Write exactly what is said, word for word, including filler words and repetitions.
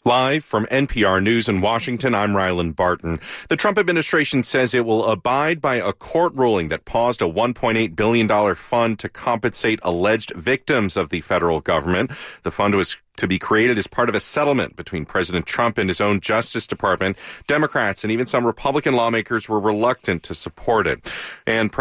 Live from N P R News in Washington, I'm Ryland Barton. The Trump administration says it will abide by a court ruling that paused a one point eight billion dollars fund to compensate alleged victims of the federal government. The fund was to be created as part of a settlement between President Trump and his own Justice Department. Democrats and even some Republican lawmakers were reluctant to support it. And